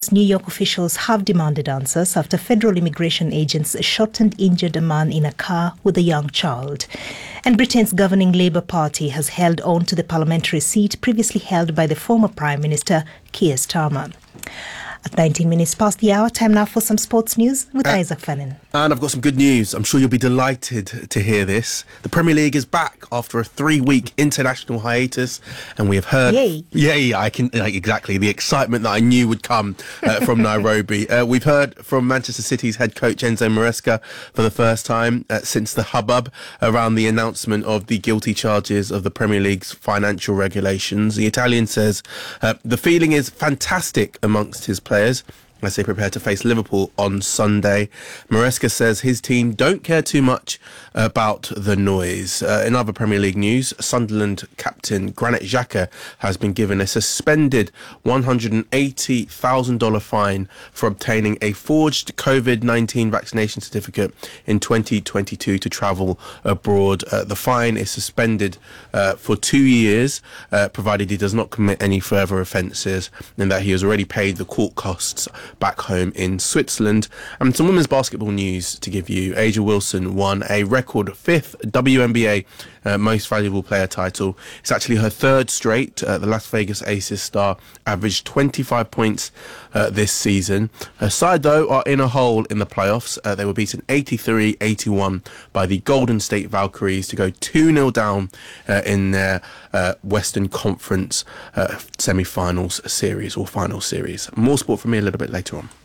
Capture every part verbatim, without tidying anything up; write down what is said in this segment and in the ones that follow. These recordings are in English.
States, New York officials have demanded answers after federal immigration agents shot and injured a man in a car with a young child. And Britain's governing Labour Party has held on to the parliamentary seat previously held by the former Prime Minister Keir Starmer. At nineteen minutes past the hour, time now for some sports news with uh, Isaac Fannin. And I've got some good news. I'm sure you'll be delighted to hear this. The Premier League is back after a three-week international hiatus, and we have heard... Yay. Yay, I can... Like, exactly, the excitement that I knew would come uh, from Nairobi. Uh, we've heard from Manchester City's head coach Enzo Maresca for the first time uh, since the hubbub around the announcement of the guilty charges of the Premier League's financial regulations. The Italian says uh, the feeling is fantastic amongst his players as they prepare to face Liverpool on Sunday. Maresca says his team don't care too much about the noise. Uh, in other Premier League news, Sunderland captain Granit Xhaka has been given a suspended one hundred eighty thousand dollars fine for obtaining a forged COVID nineteen vaccination certificate in twenty twenty-two to travel abroad. Uh, the fine is suspended uh, for two years, uh, provided he does not commit any further offences, and that he has already paid the court costs back home in Switzerland. And some women's basketball news to give you. A'ja Wilson won a record fifth W N B A uh, Most Valuable Player title. It's actually her third straight. Uh, the Las Vegas Aces star averaged twenty-five points uh, this season. Her side, though, are in a hole in the playoffs. Uh, they were beaten eighty-three eighty-one by the Golden State Valkyries to go two nil down uh, in their uh, Western Conference uh, semi-finals series or final series. More sport from me a little bit later on.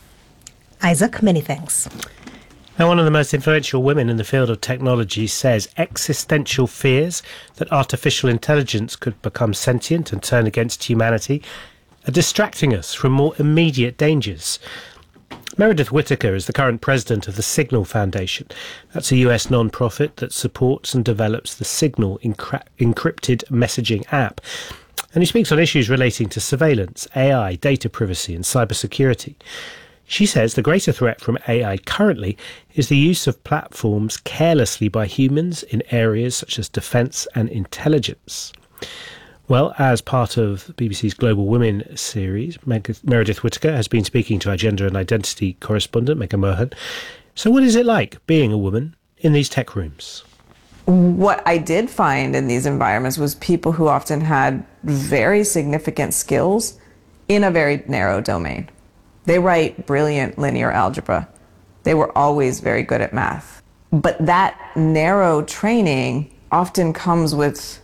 Isaac, many thanks. Now, one of the most influential women in the field of technology says existential fears that artificial intelligence could become sentient and turn against humanity are distracting us from more immediate dangers. Meredith Whittaker is the current president of the Signal Foundation. That's a U S non-profit that supports and develops the Signal encry- encrypted messaging app. And he speaks on issues relating to surveillance, A I, data privacy and cybersecurity. She says the greater threat from A I currently is the use of platforms carelessly by humans in areas such as defence and intelligence. Well, as part of B B C's Global Women series, Meg- Meredith Whittaker has been speaking to our gender and identity correspondent, Megan Mohan. So what is it like being a woman in these tech rooms? What I did find in these environments was people who often had very significant skills in a very narrow domain. They write brilliant linear algebra. They were always very good at math. But that narrow training often comes with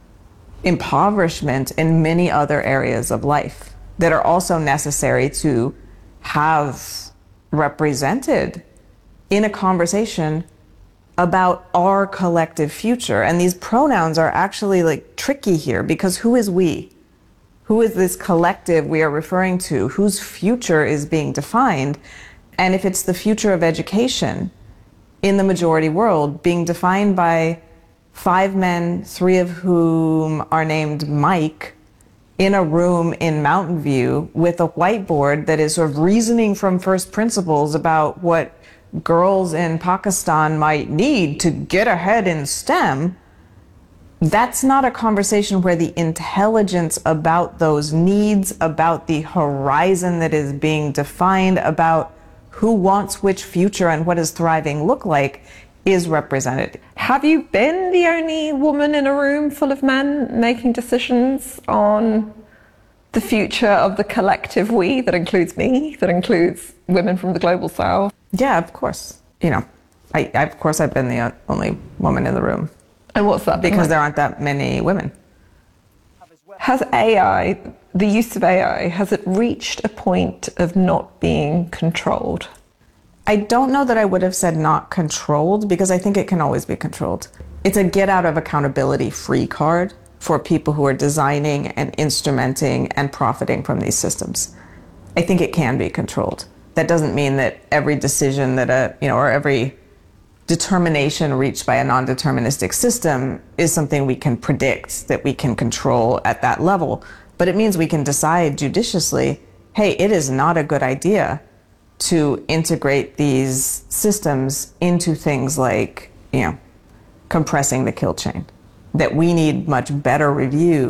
impoverishment in many other areas of life that are also necessary to have represented in a conversation about our collective future. And these pronouns are actually like tricky here, because who is we? Who is this collective we are referring to? Whose future is being defined? And if it's the future of education in the majority world being defined by five men, three of whom are named Mike, in a room in Mountain View with a whiteboard that is sort of reasoning from first principles about what girls in Pakistan might need to get ahead in STEM, that's not a conversation where the intelligence about those needs, about the horizon that is being defined, about who wants which future and what does thriving look like is represented. Have you been the only woman in a room full of men making decisions on the future of the collective we that includes me, that includes women from the global south? Yeah, of course. You know, I, I of course I've been the only woman in the room. And what's that? Because there aren't that many women. Has A I, the use of A I, has it reached a point of not being controlled? I don't know that I would have said not controlled, because I think it can always be controlled. It's a get out of accountability free card for people who are designing and instrumenting and profiting from these systems. I think it can be controlled. That doesn't mean that every decision that a, you know, or every determination reached by a non-deterministic system is something we can predict, that we can control at that level. But it means we can decide judiciously, hey, it is not a good idea to integrate these systems into things like, you know, compressing the kill chain. That we need much better review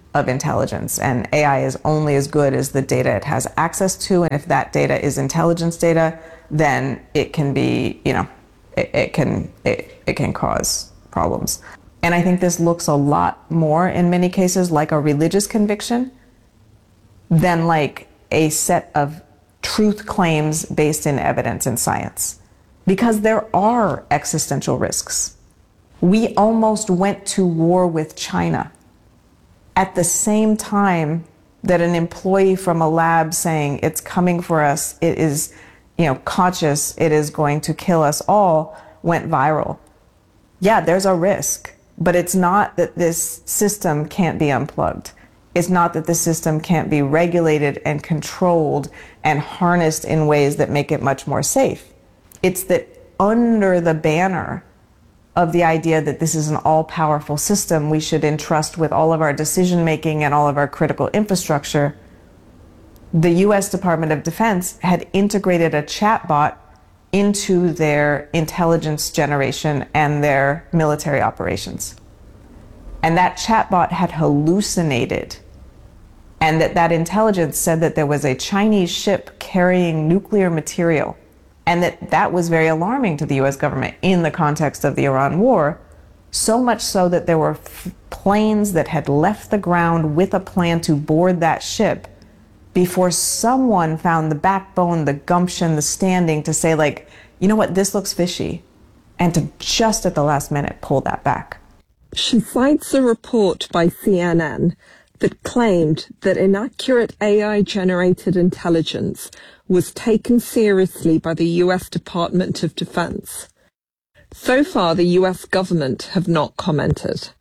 of intelligence, and A I is only as good as the data it has access to. And if that data is intelligence data, then it can be, you know, it, it can it, it can cause problems. And I think this looks a lot more in many cases like a religious conviction than like a set of truth claims based in evidence and science, because there are existential risks. We almost went to war with China at the same time that an employee from a lab saying it's coming for us, it is, you know, conscious, it is going to kill us all, went viral. Yeah, there's a risk, but it's not that this system can't be unplugged. It's not that the system can't be regulated and controlled and harnessed in ways that make it much more safe. It's that under the banner of the idea that this is an all-powerful system we should entrust with all of our decision-making and all of our critical infrastructure, the U S Department of Defense had integrated a chatbot into their intelligence generation and their military operations. And that chatbot had hallucinated, and that that intelligence said that there was a Chinese ship carrying nuclear material, and that that was very alarming to the U S government in the context of the Iran war, so much so that there were f- planes that had left the ground with a plan to board that ship before someone found the backbone, the gumption, the standing to say, like, you know what, this looks fishy, and to just at the last minute pull that back. She cites a report by C N N that claimed that inaccurate A I-generated intelligence was taken seriously by the U S Department of Defense. So far, the U S government have not commented.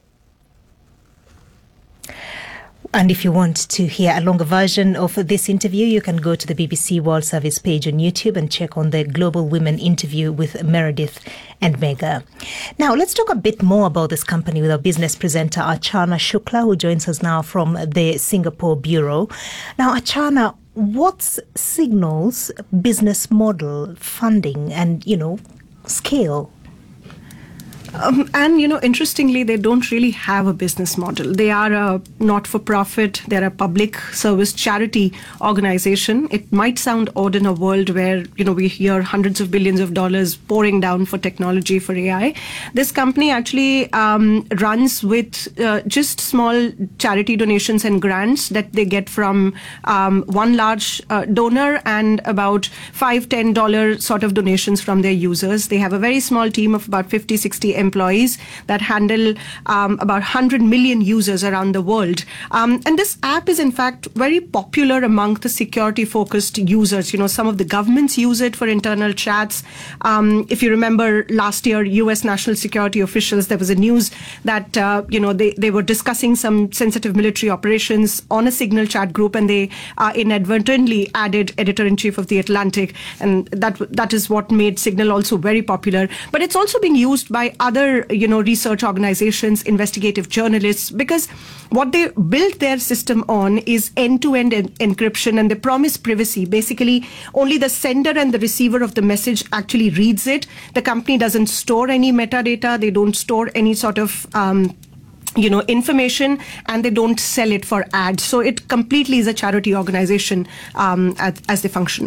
And if you want to hear a longer version of this interview, you can go to the B B C World Service page on YouTube and check on the Global Women interview with Meredith and Megha. Now, let's talk a bit more about this company with our business presenter, Archana Shukla, who joins us now from the Singapore Bureau. Now, Archana, what's Signal's business model, funding and, you know, scale? Um, and, you know, interestingly, they don't really have a business model. They are a not-for-profit, they're a public service charity organization. It might sound odd in a world where, you know, we hear hundreds of billions of dollars pouring down for technology, for A I. This company actually um, runs with uh, just small charity donations and grants that they get from um, one large uh, donor and about five, ten dollars sort of donations from their users. They have a very small team of about fifty, sixty employees that handle um, about one hundred million users around the world. Um, and this app is in fact very popular among the security focused users. You know, some of the governments use it for internal chats. Um, if you remember last year, U S national security officials, there was a news that, uh, you know, they, they were discussing some sensitive military operations on a Signal chat group, and they uh, inadvertently added editor-in-chief of The Atlantic. And that that is what made Signal also very popular. But it's also being used by other, you know, research organizations, investigative journalists, because what they built their system on is end-to-end en- encryption, and they promise privacy. Basically, only the sender and the receiver of the message actually reads it. The company doesn't store any metadata. They don't store any sort of um, you know, information, and they don't sell it for ads. So it completely is a charity organization um, as, as they function.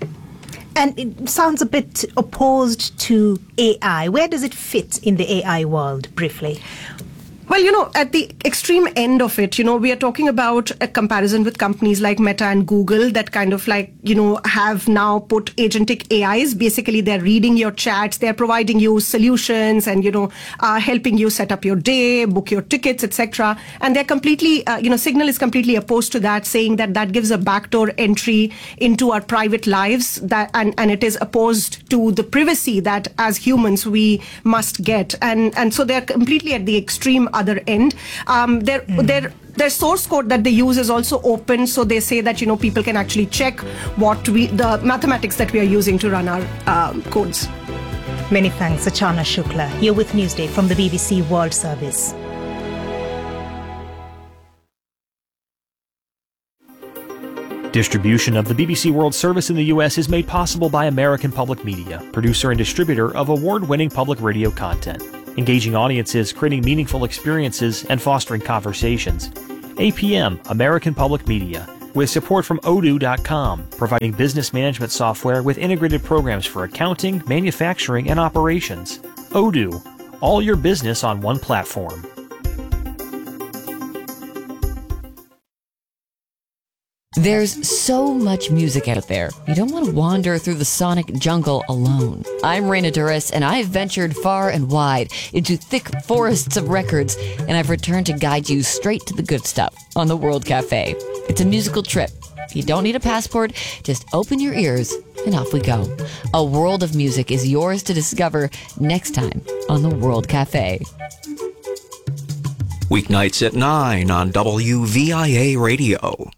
And it sounds a bit opposed to A I. Where does it fit in the A I world, briefly? Well, you know, at the extreme end of it, you know, we are talking about a comparison with companies like Meta and Google that kind of like, you know, have now put agentic A Is. Basically, they're reading your chats, they're providing you solutions and, you know, uh, helping you set up your day, book your tickets, et cetera. And they're completely, uh, you know, Signal is completely opposed to that, saying that that gives a backdoor entry into our private lives, that and, and it is opposed to the privacy that as humans we must get. And, and so they're completely at the extreme other end. Um, their, mm. their, their source code that they use is also open, so they say that, you know, people can actually check what we, the mathematics that we are using to run our um, codes. Many thanks, Archana Shukla. You're with Newsday from the B B C World Service. Distribution of the B B C World Service in the U S is made possible by American Public Media, producer and distributor of award-winning public radio content, engaging audiences, creating meaningful experiences, and fostering conversations. A P M, American Public Media, with support from Odoo dot com, providing business management software with integrated programs for accounting, manufacturing, and operations. Odoo, all your business on one platform. There's so much music out there. You don't want to wander through the sonic jungle alone. I'm Raina Duras, and I've ventured far and wide into thick forests of records, and I've returned to guide you straight to the good stuff on the World Cafe. It's a musical trip. You don't need a passport, just open your ears and off we go. A world of music is yours to discover next time on the World Cafe. Weeknights at nine on W V I A Radio.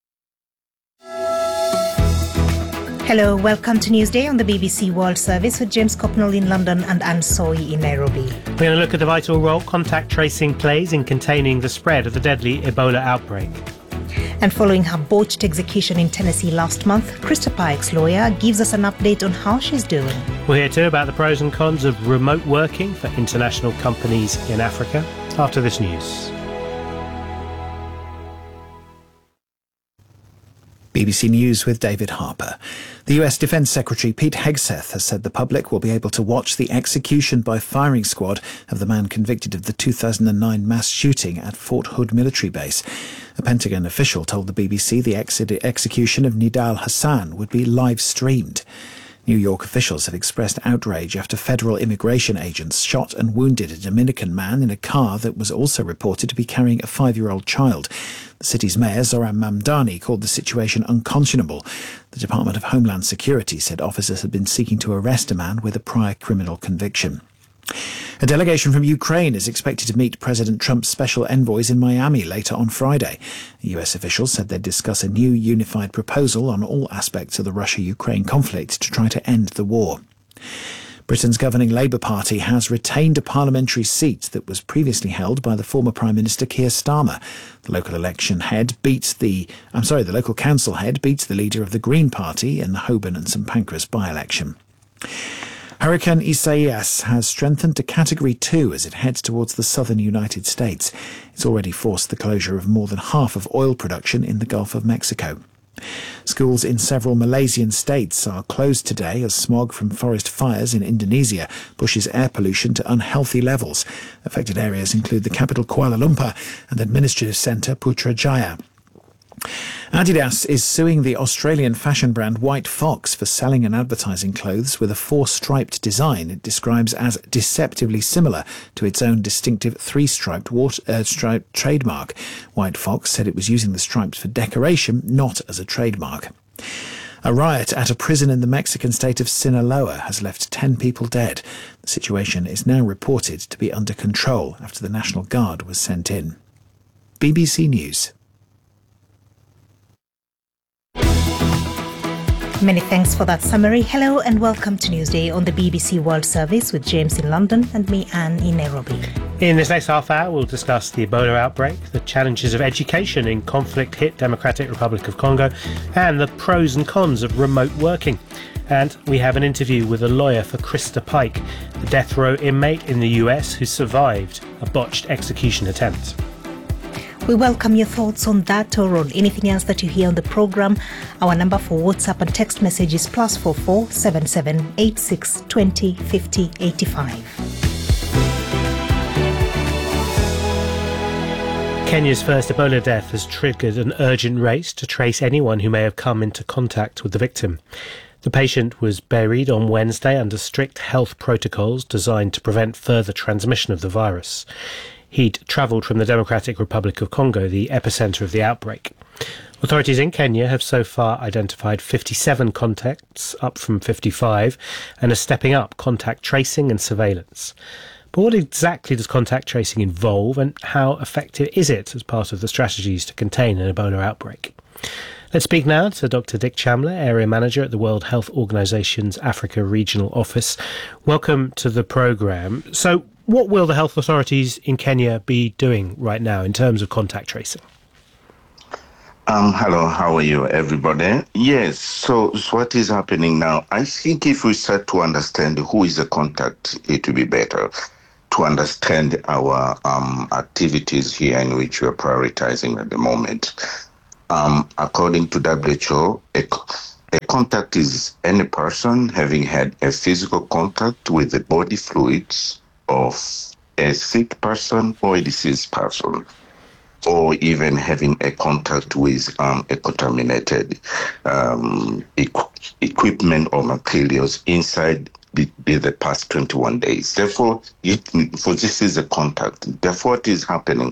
Hello, welcome to Newsday on the B B C World Service with James Copnall in London and Anne Soy in Nairobi. We're going to look at the vital role contact tracing plays in containing the spread of the deadly Ebola outbreak. And following her botched execution in Tennessee last month, Krista Pike's lawyer gives us an update on how she's doing. We'll hear too about the pros and cons of remote working for international companies in Africa after this news. B B C News with David Harper. The U S Defence Secretary Pete Hegseth has said the public will be able to watch the execution by firing squad of the man convicted of the two thousand nine mass shooting at Fort Hood military base. A Pentagon official told the B B C the ex- execution of Nidal Hassan would be live streamed. New York officials have expressed outrage after federal immigration agents shot and wounded a Dominican man in a car that was also reported to be carrying a five-year-old child. The city's mayor, Zoran Mamdani, called the situation unconscionable. The Department of Homeland Security said officers had been seeking to arrest a man with a prior criminal conviction. A delegation from Ukraine is expected to meet President Trump's special envoys in Miami later on Friday. U S officials said they'd discuss a new unified proposal on all aspects of the Russia-Ukraine conflict to try to end the war. Britain's governing Labour Party has retained a parliamentary seat that was previously held by the former Prime Minister Keir Starmer. The local election head beats the, I'm sorry, the local council head beats the leader of the Green Party in the Holborn and St Pancras by-election. Hurricane Isaias has strengthened to Category two as it heads towards the southern United States. It's already forced the closure of more than half of oil production in the Gulf of Mexico. Schools in several Malaysian states are closed today as smog from forest fires in Indonesia pushes air pollution to unhealthy levels. Affected areas include the capital Kuala Lumpur and administrative centre Putrajaya. Adidas is suing the Australian fashion brand White Fox for selling and advertising clothes with a four-striped design it describes as deceptively similar to its own distinctive three-striped water, uh, stripe trademark. White Fox said it was using the stripes for decoration, not as a trademark. A riot at a prison in the Mexican state of Sinaloa has left ten people dead. The situation is now reported to be under control after the National Guard was sent in. B B C News. Many thanks for that summary. Hello and welcome to Newsday on the B B C World Service with James in London and me, Anne, in Nairobi. In this next half hour, we'll discuss the Ebola outbreak, the challenges of education in conflict-hit Democratic Republic of Congo, and the pros and cons of remote working. And we have an interview with a lawyer for Krista Pike, the death row inmate in the U S who survived a botched execution attempt. We welcome your thoughts on that or on anything else that you hear on the programme. Our number for WhatsApp and text message is plus four four seven seven eight six twenty fifty eighty five. Kenya's first Ebola death has triggered an urgent race to trace anyone who may have come into contact with the victim. The patient was buried on Wednesday under strict health protocols designed to prevent further transmission of the virus. He'd travelled from the Democratic Republic of Congo, the epicentre of the outbreak. Authorities in Kenya have so far identified fifty-seven contacts, up from fifty-five, and are stepping up contact tracing and surveillance. But what exactly does contact tracing involve, and how effective is it as part of the strategies to contain an Ebola outbreak? Let's speak now to Doctor Dick Chamler, Area Manager at the World Health Organization's Africa Regional Office. Welcome to the programme. So, what will the health authorities in Kenya be doing right now in terms of contact tracing? Um, hello, how are you, everybody? Yes, so, so what is happening now? I think if we start to understand who is the contact, it will be better. to understand our um, activities here in which we're prioritizing at the moment. Um, according to W H O, a, a contact is any person having had a physical contact with the body fluids of a sick person or a deceased person, or even having a contact with um, a contaminated um, equ- equipment or materials inside the, the past twenty-one days. Therefore, it, for this is a contact. Therefore, what is happening?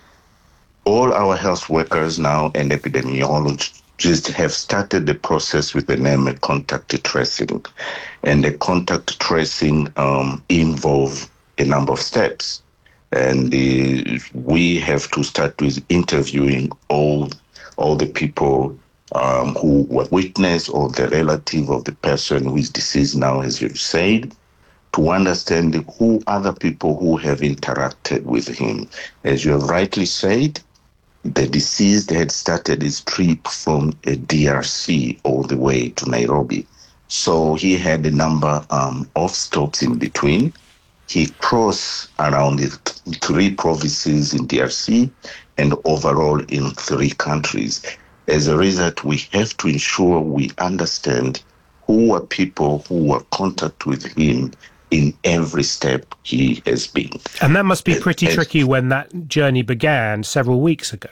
All our health workers now and epidemiologists have started the process with the name of contact tracing. And the contact tracing um, involve a number of steps. And uh, we have to start with interviewing all all the people um, who were witness or the relative of the person who is deceased now, as you've said, to understand who other people who have interacted with him. As you have rightly said, the deceased had started his trip from a D R C all the way to Nairobi. So he had a number um, of stops in between. He crossed around the three provinces in D R C and overall in three countries. As a result, we have to ensure we understand who are people who were in contact with him in every step he has been. And that must be pretty as, tricky when that journey began several weeks ago.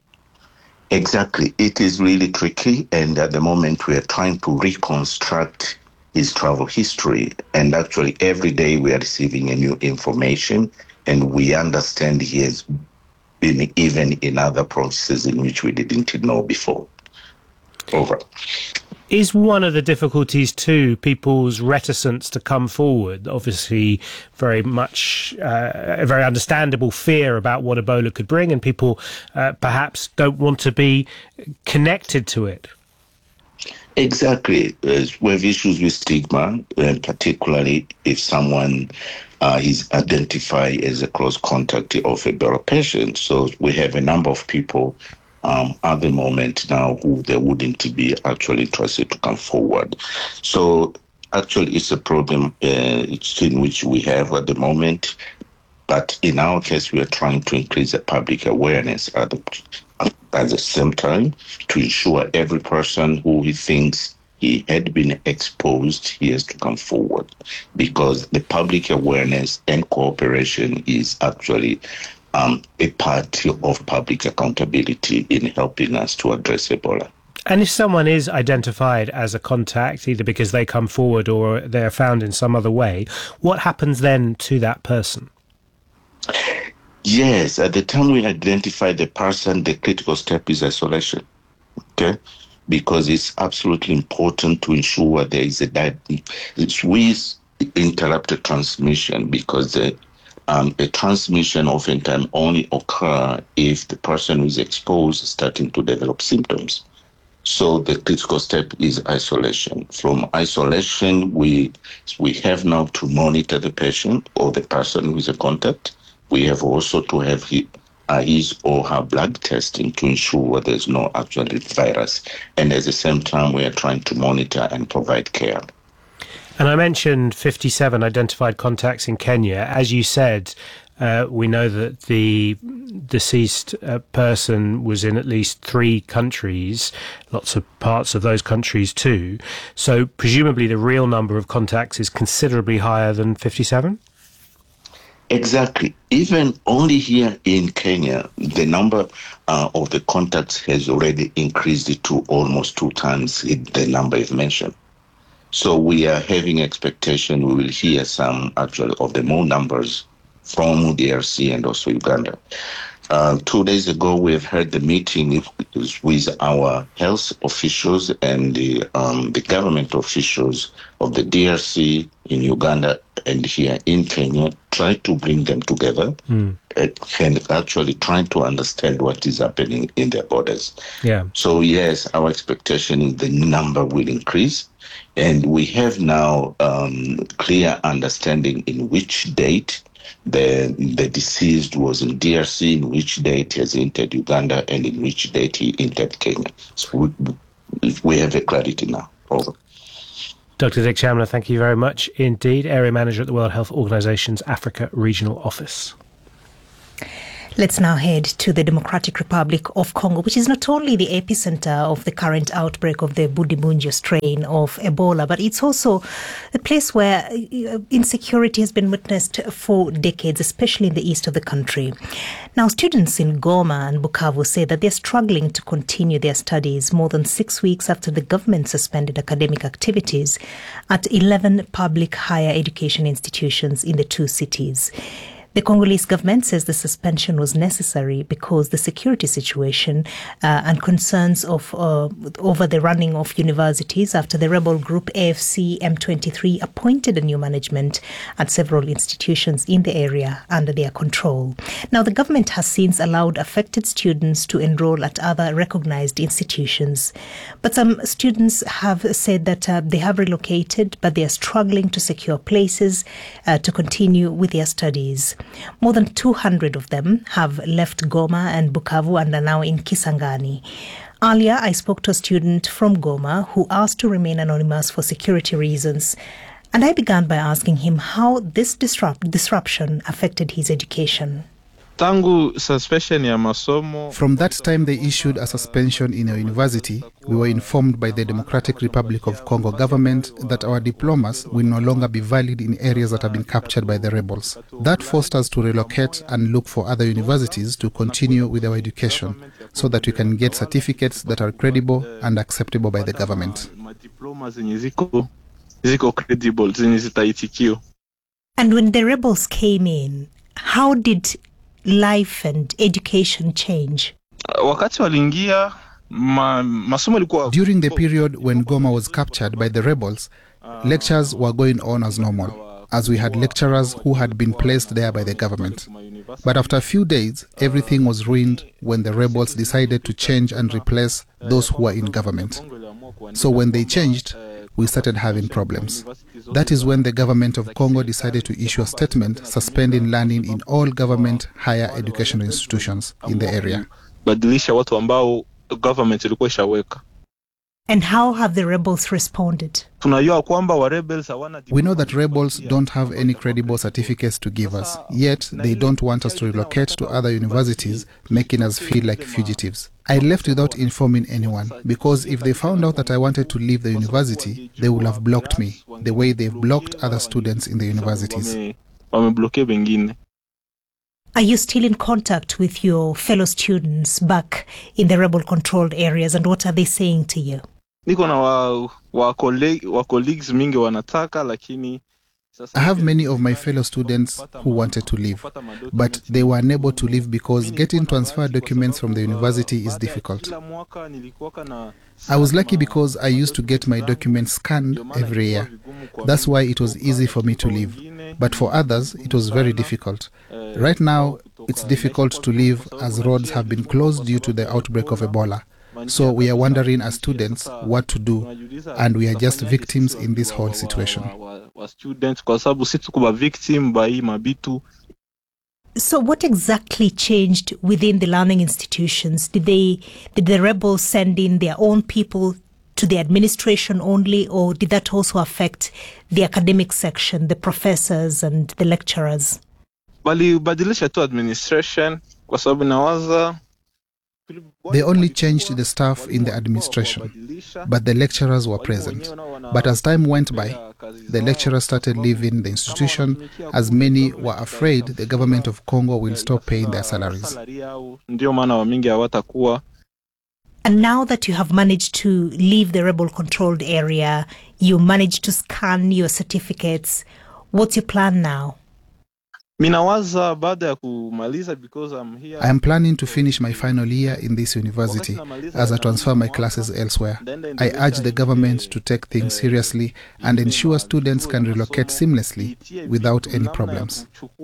Exactly. It is really tricky, and at the moment we are trying to reconstruct his travel history, and actually every day we are receiving a new information, and we understand he has been even in other provinces in which we didn't know before. Over. Is one of the difficulties too people's reticence to come forward? Obviously, very much uh, a very understandable fear about what Ebola could bring, and people uh, perhaps don't want to be connected to it. Exactly. Uh, we have issues with stigma, and particularly if someone uh, is identified as a close contact of a Ebola patient. So we have a number of people um, at the moment now who they wouldn't be actually trusted to come forward. So actually it's a problem uh, it's in which we have at the moment. But in our case, we are trying to increase the public awareness at the, at the same time to ensure every person who he thinks he had been exposed, he has to come forward, because the public awareness and cooperation is actually um, a part of public accountability in helping us to address Ebola. And if someone is identified as a contact, either because they come forward or they're found in some other way, what happens then to that person? Yes, at the time we identify the person, the critical step is isolation, okay? Because it's absolutely important to ensure there is a diet. We interrupt the transmission because the, um, a transmission oftentimes only occur if the person who is exposed is starting to develop symptoms. So the critical step is isolation. From isolation, we we have now to monitor the patient or the person who is a contact. We have also to have his, uh, his or her blood testing to ensure there's no actual virus. And at the same time, we are trying to monitor and provide care. And I mentioned fifty-seven identified contacts in Kenya. As you said, uh, we know that the deceased uh, person was in at least three countries, lots of parts of those countries too. So presumably the real number of contacts is considerably higher than fifty-seven? Exactly. Even only here in Kenya, the number uh, of the contacts has already increased to almost two times the number you've mentioned. So we are having expectation we will hear some actually of the more numbers from D R C and also Uganda. Uh, two days ago, we have had the meeting with our health officials and the, um, the government officials of the D R C in Uganda and here in Kenya, try to bring them together mm. and actually trying to understand what is happening in their borders. Yeah. So yes, our expectation is the number will increase. And we have now um, clear understanding in which date the the deceased was in D R C, in which date he has entered Uganda, and in which date he entered Kenya. So we, we have a clarity now. Over. Doctor Dick Shamler, thank you very much indeed. Area Manager at the World Health Organization's Africa Regional Office. Let's now head to the Democratic Republic of Congo, which is not only the epicenter of the current outbreak of the Bundibugyo strain of Ebola, but it's also a place where insecurity has been witnessed for decades, especially in the east of the country. Now, students in Goma and Bukavu say that they're struggling to continue their studies more than six weeks after the government suspended academic activities at eleven public higher education institutions in the two cities. The Congolese government says the suspension was necessary because the security situation uh, and concerns of uh, over the running of universities after the rebel group A F C M twenty-three appointed a new management at several institutions in the area under their control. Now, the government has since allowed affected students to enroll at other recognized institutions. But some students have said that uh, they have relocated, but they are struggling to secure places uh, to continue with their studies. More than two hundred of them have left Goma and Bukavu and are now in Kisangani. Earlier, I spoke to a student from Goma who asked to remain anonymous for security reasons. And I began by asking him how this disrupt- disruption affected his education. Tangu suspension ya masomo. From that time they issued a suspension in our university, we were informed by the Democratic Republic of Congo government that our diplomas will no longer be valid in areas that have been captured by the rebels. That forced us to relocate and look for other universities to continue with our education so that we can get certificates that are credible and acceptable by the government. And when the rebels came in, how did life and education change? During the period when Goma was captured by the rebels, lectures were going on as normal, as we had lecturers who had been placed there by the government. But after a few days, everything was ruined when the rebels decided to change and replace those who were in government. So when they changed, we started having problems. That is when the government of Congo decided to issue a statement suspending learning in all government higher educational institutions in the area. And how have the rebels responded? We know that rebels don't have any credible certificates to give us, yet they don't want us to relocate to other universities, making us feel like fugitives. I left without informing anyone, because if they found out that I wanted to leave the university, they would have blocked me, the way they've blocked other students in the universities. Are you still in contact with your fellow students back in the rebel-controlled areas, and what are they saying to you? I have many of my fellow students who wanted to leave, but they were unable to leave because getting transfer documents from the university is difficult. I was lucky because I used to get my documents scanned every year. That's why it was easy for me to leave. But for others, it was very difficult. Right now, it's difficult to leave as roads have been closed due to the outbreak of Ebola. So we are wondering as students what to do, and we are just victims in this whole situation. So what exactly changed within the learning institutions? Did they, did the rebels send in their own people to the administration only, or did that also affect the academic section, the professors and the lecturers? They only changed the staff in the administration, but the lecturers were present. But as time went by, the lecturers started leaving the institution as many were afraid the government of Congo will stop paying their salaries. And now that you have managed to leave the rebel-controlled area, you managed to scan your certificates, what's your plan now? I am planning to finish my final year in this university as I transfer my classes elsewhere. I urge the government to take things seriously and ensure students can relocate seamlessly without any problems.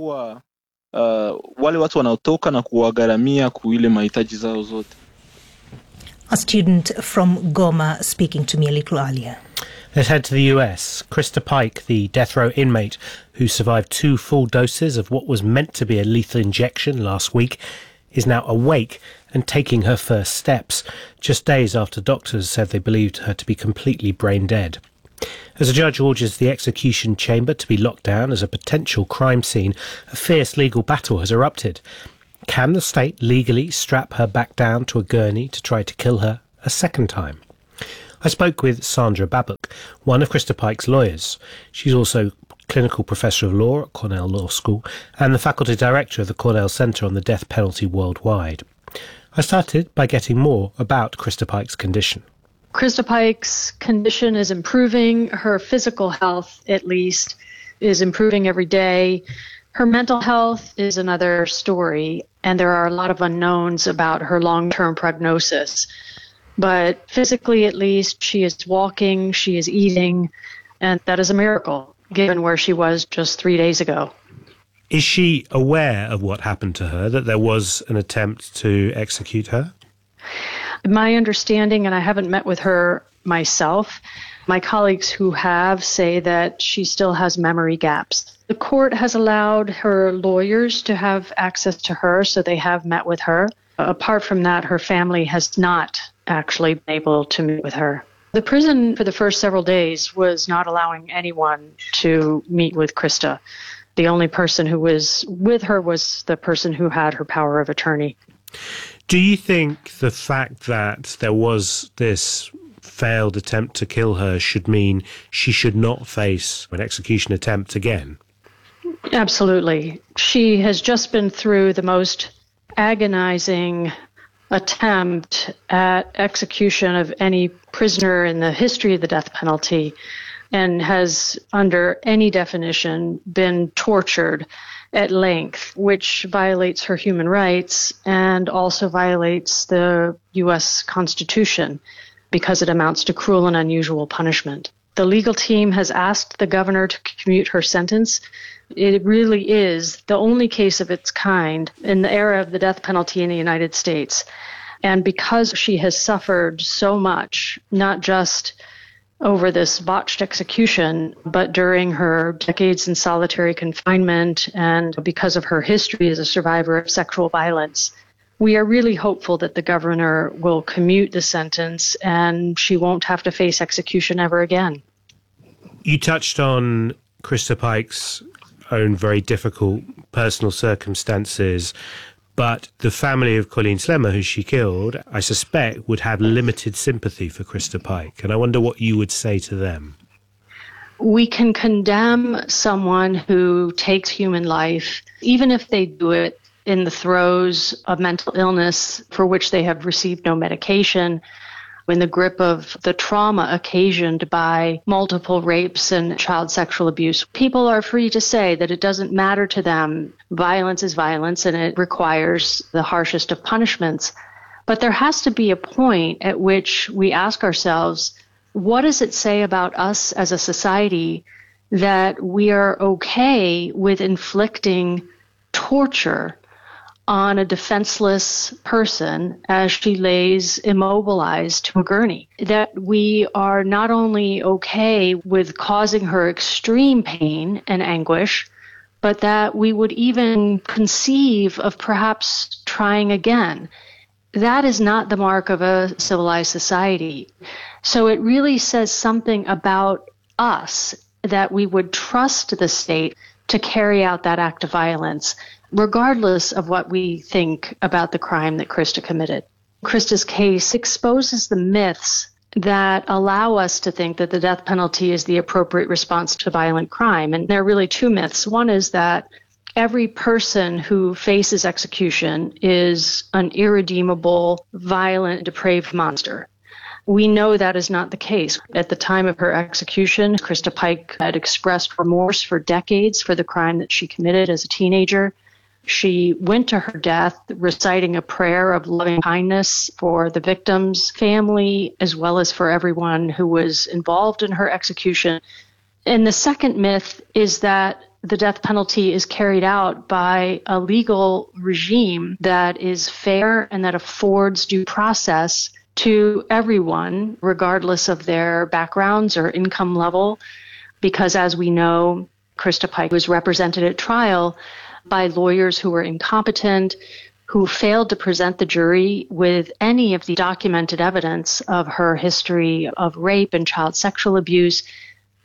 A student from Goma speaking to me a little earlier. Let's head to the U S. Krista Pike, the death row inmate who survived two full doses of what was meant to be a lethal injection last week, is now awake and taking her first steps, just days after doctors said they believed her to be completely brain dead. As a judge orders the execution chamber to be locked down as a potential crime scene, a fierce legal battle has erupted. Can the state legally strap her back down to a gurney to try to kill her a second time? I spoke with Sandra Babuk, one of Krista Pike's lawyers. She's also clinical professor of law at Cornell Law School and the faculty director of the Cornell Centre on the Death Penalty Worldwide. I started by getting more about Krista Pike's condition. Krista Pike's condition is improving. Her physical health, at least, is improving every day. Her mental health is another story, and there are a lot of unknowns about her long-term prognosis. But physically, at least, she is walking, she is eating, and that is a miracle, given where she was just three days ago. Is she aware of what happened to her, that there was an attempt to execute her? My understanding, and I haven't met with her myself, my colleagues who have say that she still has memory gaps. The court has allowed her lawyers to have access to her, so they have met with her. Apart from that, her family has not actually been able to meet with her. The prison for the first several days was not allowing anyone to meet with Krista. The only person who was with her was the person who had her power of attorney. Do you think the fact that there was this failed attempt to kill her should mean she should not face an execution attempt again? Absolutely. She has just been through the most agonizing attempt at execution of any prisoner in the history of the death penalty and has, under any definition, been tortured at length, which violates her human rights and also violates the U S Constitution because it amounts to cruel and unusual punishment. The legal team has asked the governor to commute her sentence. It really is the only case of its kind in the era of the death penalty in the United States. And because she has suffered so much, not just over this botched execution, but during her decades in solitary confinement and because of her history as a survivor of sexual violence, we are really hopeful that the governor will commute the sentence and she won't have to face execution ever again. You touched on Krista Pike's own very difficult personal circumstances, but the family of Colleen Slemmer, who she killed, I suspect would have limited sympathy for Krista Pike. And I wonder what you would say to them. We can condemn someone who takes human life, even if they do it in the throes of mental illness for which they have received no medication, in the grip of the trauma occasioned by multiple rapes and child sexual abuse. People are free to say that it doesn't matter to them. Violence is violence and it requires the harshest of punishments. But there has to be a point at which we ask ourselves, what does it say about us as a society that we are okay with inflicting torture on a defenseless person as she lays immobilized to a gurney? That we are not only okay with causing her extreme pain and anguish, but that we would even conceive of perhaps trying again. That is not the mark of a civilized society. So it really says something about us that we would trust the state to carry out that act of violence, regardless of what we think about the crime that Krista committed. Krista's case exposes the myths that allow us to think that the death penalty is the appropriate response to violent crime. And there are really two myths. One is that every person who faces execution is an irredeemable, violent, depraved monster. We know that is not the case. At the time of her execution, Krista Pike had expressed remorse for decades for the crime that she committed as a teenager. She went to her death reciting a prayer of loving kindness for the victim's family, as well as for everyone who was involved in her execution. And the second myth is that the death penalty is carried out by a legal regime that is fair and that affords due process to everyone, regardless of their backgrounds or income level, because as we know, Krista Pike was represented at trial by lawyers who were incompetent, who failed to present the jury with any of the documented evidence of her history of rape and child sexual abuse.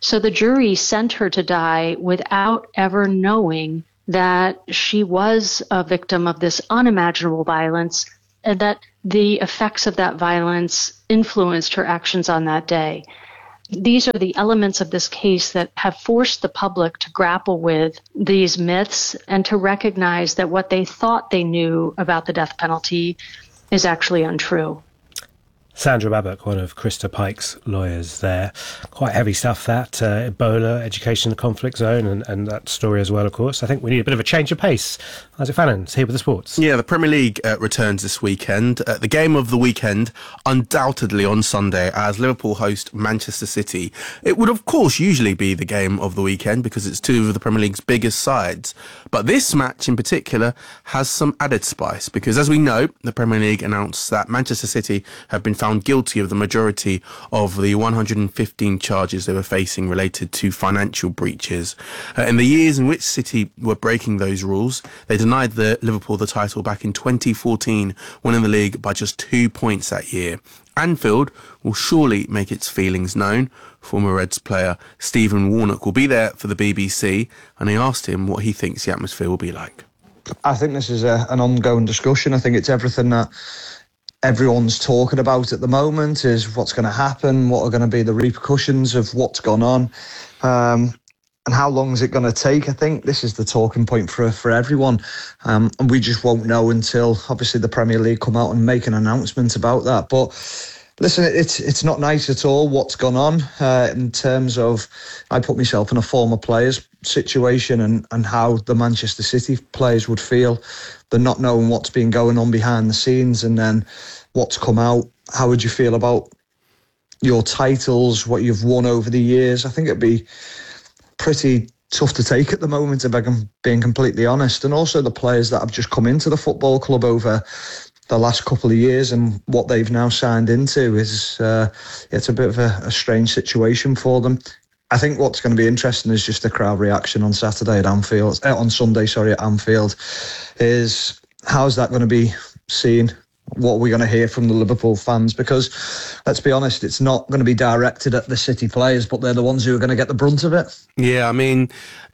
So the jury sent her to die without ever knowing that she was a victim of this unimaginable violence and that the effects of that violence influenced her actions on that day. These are the elements of this case that have forced the public to grapple with these myths and to recognize that what they thought they knew about the death penalty is actually untrue. Sandra Babcock, one of Krista Pike's lawyers there. Quite heavy stuff, that. Uh, Ebola, education in the conflict zone, and, and that story as well, of course. I think we need a bit of a change of pace. Isaac Fannon's here with the sports. Yeah, the Premier League uh, returns this weekend. Uh, the game of the weekend, undoubtedly on Sunday, as Liverpool host Manchester City. It would, of course, usually be the game of the weekend because it's two of the Premier League's biggest sides. But this match in particular has some added spice because, as we know, the Premier League announced that Manchester City have been found guilty of the majority of the one hundred fifteen charges they were facing related to financial breaches. Uh, in the years in which City were breaking those rules, they denied the Liverpool the title back in twenty fourteen, winning the league by just two points that year. Anfield will surely make its feelings known. Former Reds player Stephen Warnock will be there for the B B C, and he asked him what he thinks the atmosphere will be like. I think this is a, an ongoing discussion. I think it's everything that everyone's talking about at the moment is what's going to happen, what are going to be the repercussions of what's gone on, um, and how long is it going to take. I think this is the talking point for for everyone, um, and we just won't know until obviously the Premier League come out and make an announcement about that. But listen, it's it's not nice at all what's gone on uh, in terms of, I put myself in a former player's situation and, and how the Manchester City players would feel. They're not knowing what's been going on behind the scenes and then what's come out. How would you feel about your titles, what you've won over the years? I think it'd be pretty tough to take at the moment, if I'm being completely honest. And also the players that have just come into the football club over the last couple of years and what they've now signed into is uh, it's a bit of a, a strange situation for them. I think what's going to be interesting is just the crowd reaction on Saturday at Anfield, uh, on Sunday, sorry, at Anfield. Is how's that going to be seen? What are we going to hear from the Liverpool fans? Because let's be honest, it's not going to be directed at the City players, but they're the ones who are going to get the brunt of it. Yeah, I mean,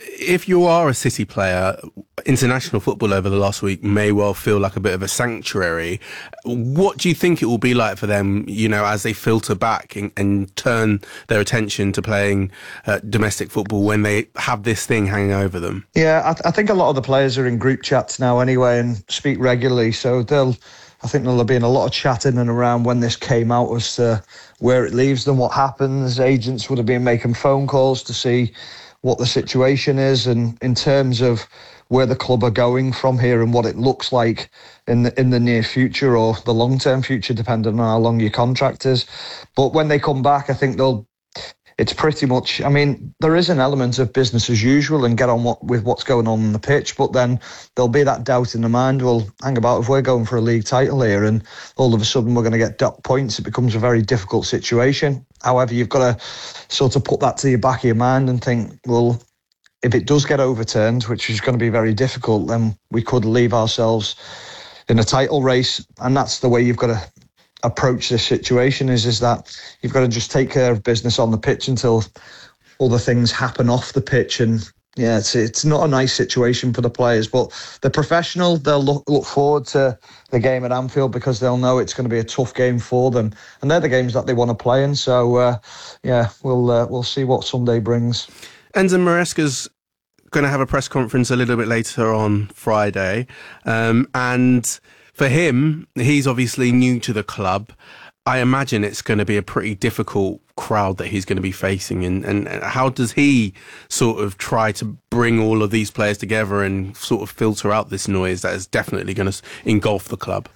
if you are a City player, international football over the last week may well feel like a bit of a sanctuary. What do you think it will be like for them, you know, as they filter back and, and turn their attention to playing uh, domestic football when they have this thing hanging over them? Yeah, I, th- I think a lot of the players are in group chats now anyway and speak regularly, so they'll I think there'll have been a lot of chatting and around when this came out as to where it leaves them, what happens. Agents would have been making phone calls to see what the situation is and in terms of where the club are going from here and what it looks like in the in the near future or the long-term future, depending on how long your contract is. But when they come back, I think they'll it's pretty much, I mean, there is an element of business as usual and get on what, with what's going on in the pitch, but then there'll be that doubt in the mind, well, hang about, if we're going for a league title here and all of a sudden we're going to get docked points, it becomes a very difficult situation. However, you've got to sort of put that to your back of your mind and think, well, if it does get overturned, which is going to be very difficult, then we could leave ourselves in a title race, and that's the way you've got to approach this situation is is that you've got to just take care of business on the pitch until other things happen off the pitch. And yeah, it's it's not a nice situation for the players, but they're professional. They'll look look forward to the game at Anfield because they'll know it's going to be a tough game for them, and they're the games that they want to play in. So uh, yeah, we'll uh, we'll see what Sunday brings. Enzo Maresca's going to have a press conference a little bit later on Friday, um, and for him, he's obviously new to the club. I imagine it's going to be a pretty difficult crowd that he's going to be facing. And, and how does he sort of try to bring all of these players together and sort of filter out this noise that is definitely going to engulf the club?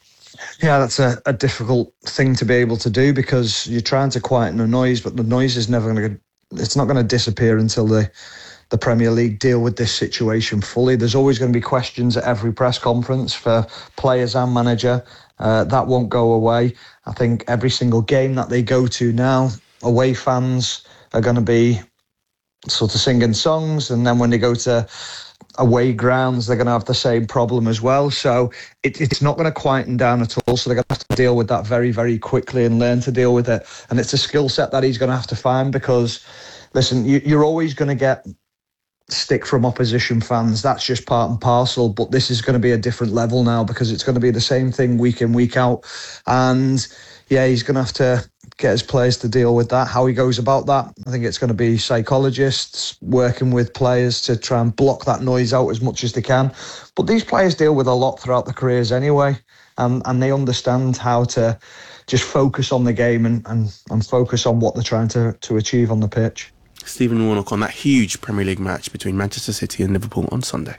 Yeah, that's a, a difficult thing to be able to do because you're trying to quieten the noise, but the noise is never going to, it's not going to disappear until the the Premier League deal with this situation fully. There's always going to be questions at every press conference for players and manager. Uh, that won't go away. I think every single game that they go to now, away fans are going to be sort of singing songs, and then when they go to away grounds, they're going to have the same problem as well. So it, it's not going to quieten down at all. So they're going to have to deal with that very, very quickly and learn to deal with it. And it's a skill set that he's going to have to find because listen, you, you're always going to get stick from opposition fans. That's just part and parcel. But this is going to be a different level now because it's going to be the same thing week in, week out. And yeah, he's going to have to get his players to deal with that. How he goes about that, I think it's going to be psychologists working with players to try and block that noise out as much as they can. But these players deal with a lot throughout their careers anyway, and, and they understand how to just focus on the game and, and, and focus on what they're trying to, to achieve on the pitch. Stephen Warnock on that huge Premier League match between Manchester City and Liverpool on Sunday.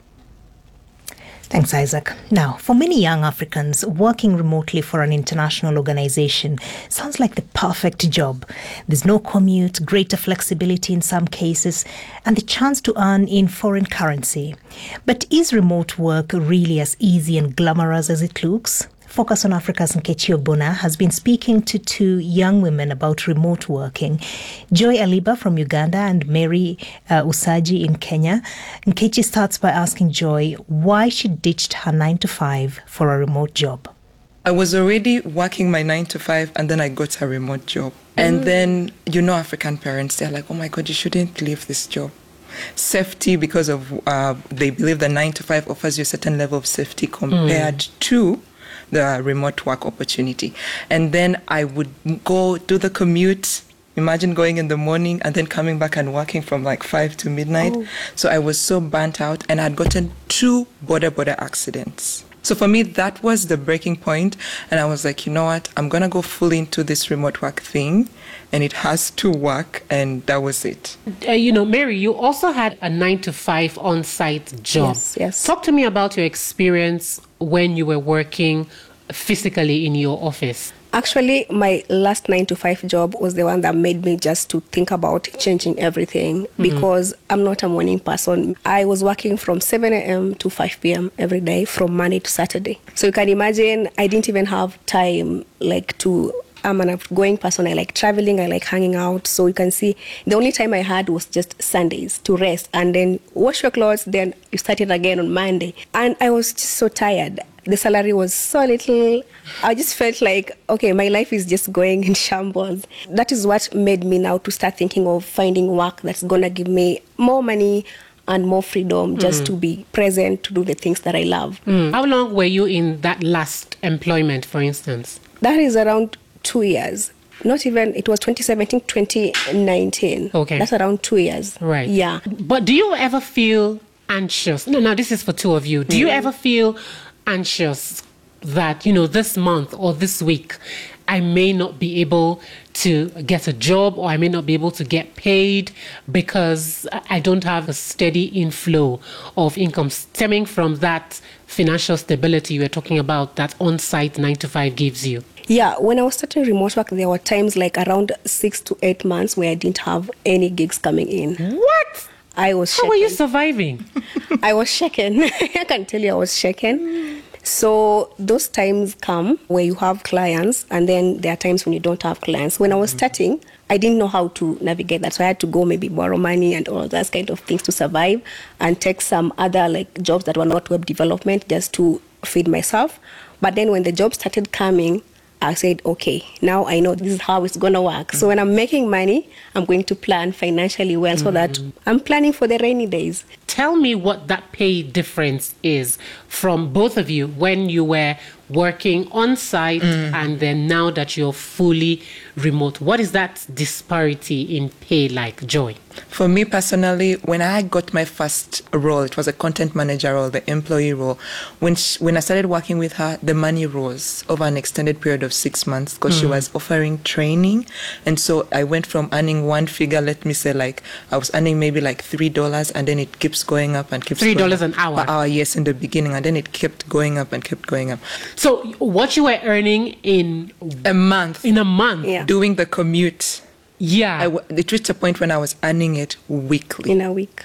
Thanks, Isaac. Now, for many young Africans, working remotely for an international organization sounds like the perfect job. There's no commute, greater flexibility in some cases, and the chance to earn in foreign currency. But is remote work really as easy and glamorous as it looks? Focus on Africa's Nkechi Ogbonna has been speaking to two young women about remote working, Joy Aliba from Uganda and Mary uh, Usaji in Kenya. Nkechi starts by asking Joy why she ditched her nine to five for a remote job. I was already working my nine to five and then I got a remote job. And then, you know, African parents, they're like, oh my God, you shouldn't leave this job. Safety, because of uh, they believe the nine to five offers you a certain level of safety compared mm. to the remote work opportunity. And then I would go do the commute. Imagine going in the morning and then coming back and working from like five to midnight. Oh. So I was so burnt out and I had gotten two border border accidents. So for me, that was the breaking point. And I was like, you know what? I'm going to go fully into this remote work thing. And it has to work. And that was it. Uh, you know, Mary, you also had a nine to five on-site job. Yes, yes. Talk to me about your experience when you were working physically in your office. Actually, my last nine to five job was the one that made me just to think about changing everything mm-hmm. because I'm not a morning person. I was working from seven a.m. to five p.m. every day from Monday to Saturday. So you can imagine I didn't even have time like to, I'm an outgoing person. I like traveling, I like hanging out. So you can see the only time I had was just Sundays to rest and then wash your clothes. Then you started again on Monday. And I was just so tired. The salary was so little. I just felt like, okay, my life is just going in shambles. That is what made me now to start thinking of finding work that's going to give me more money and more freedom just mm. to be present, to do the things that I love. Mm. How long were you in that last employment, for instance? That is around two years. Not even, it was twenty seventeen, twenty nineteen. Okay. That's around two years. Right. Yeah. But do you ever feel anxious? No, now this is for two of you. Do you mm. ever feel anxious that, you know, this month or this week I may not be able to get a job or I may not be able to get paid because I don't have a steady inflow of income stemming from that financial stability you were talking about that on-site nine to five gives you? Yeah, when I was starting remote work, there were times like around six to eight months where I didn't have any gigs coming in. What? I was shaken. How are you surviving? I was shaken. I can tell you I was shaken. So those times come where you have clients and then there are times when you don't have clients. When I was starting, I didn't know how to navigate that. So I had to go maybe borrow money and all those kind of things to survive and take some other like jobs that were not web development just to feed myself. But then when the job started coming, I said, okay, now I know this is how it's going to work. So when I'm making money, I'm going to plan financially well so that I'm planning for the rainy days. Tell me what that pay difference is from both of you when you were working on site mm. and then now that you're fully remote. What is that disparity in pay like, Joy? For me personally, when I got my first role, it was a content manager role, the employee role. When she, when I started working with her, the money rose over an extended period of six months because mm. she was offering training. And so I went from earning one figure, let me say like, I was earning maybe like three dollars and then it keeps going up and keeps three dollars going up. an hour? Per hour, yes, in the beginning. And then it kept going up and kept going up. So what you were earning in a month, in a month, yeah. doing the commute, yeah, I w- it reached a point when I was earning it weekly. In a week.